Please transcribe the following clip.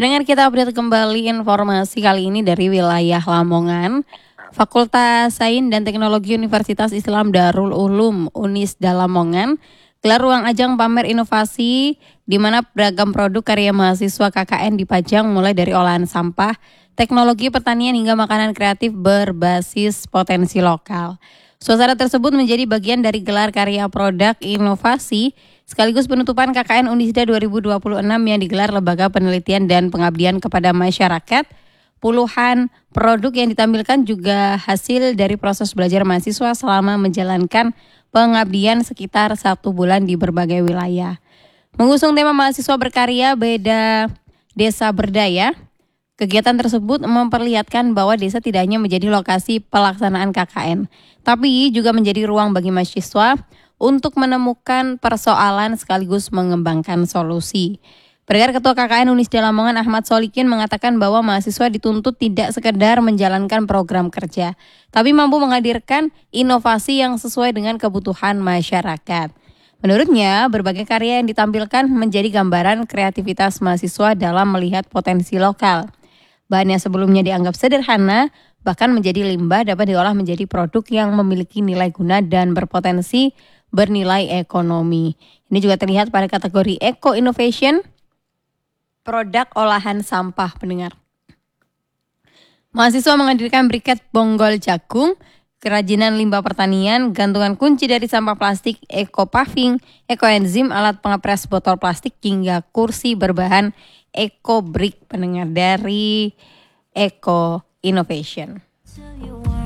Pendengar, kita update kembali informasi kali ini dari wilayah Lamongan. Fakultas Sains dan Teknologi Universitas Islam Darul Ulum Unisda Lamongan gelar ruang ajang pamer inovasi di mana beragam produk karya mahasiswa KKN dipajang mulai dari olahan sampah, teknologi pertanian hingga makanan kreatif berbasis potensi lokal. Suasana tersebut menjadi bagian dari gelar karya produk inovasi sekaligus penutupan KKN Unisda 2026 yang digelar Lembaga Penelitian dan Pengabdian kepada Masyarakat. Puluhan produk yang ditampilkan juga hasil dari proses belajar mahasiswa selama menjalankan pengabdian sekitar 1 bulan di berbagai wilayah. Mengusung tema mahasiswa berkarya beda desa berdaya, kegiatan tersebut memperlihatkan bahwa desa tidak hanya menjadi lokasi pelaksanaan KKN, tapi juga menjadi ruang bagi mahasiswa untuk menemukan persoalan sekaligus mengembangkan solusi. Pendengar, Ketua KKN Unisda Lamongan Ahmad Solikin mengatakan bahwa mahasiswa dituntut tidak sekedar menjalankan program kerja, tapi mampu menghadirkan inovasi yang sesuai dengan kebutuhan masyarakat. Menurutnya, berbagai karya yang ditampilkan menjadi gambaran kreativitas mahasiswa dalam melihat potensi lokal. Bahan yang sebelumnya dianggap sederhana, bahkan menjadi limbah dapat diolah menjadi produk yang memiliki nilai guna dan berpotensi bernilai ekonomi. Ini juga terlihat pada kategori Eco Innovation, produk olahan sampah, pendengar. Mahasiswa menghadirkan briket bonggol jagung, kerajinan limbah pertanian, gantungan kunci dari sampah plastik, eco paving, eco enzim, alat pengepres botol plastik, hingga kursi berbahan eco brick, pendengar, dari Eco Innovation.